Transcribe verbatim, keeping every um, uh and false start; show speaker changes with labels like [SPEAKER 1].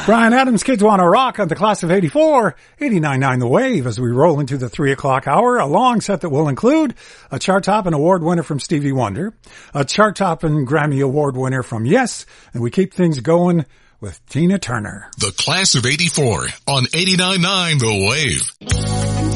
[SPEAKER 1] Bryan Adams, Kids Wanna Rock on the class of eighty-four, eighty-nine point nine The Wave, as we roll into the three o'clock hour, a long set that will include a chart-topping award winner from Stevie Wonder, a chart-topping Grammy Award winner from Yes, and we keep things going with Tina Turner.
[SPEAKER 2] The class of eighty-four on eighty-nine point nine The Wave.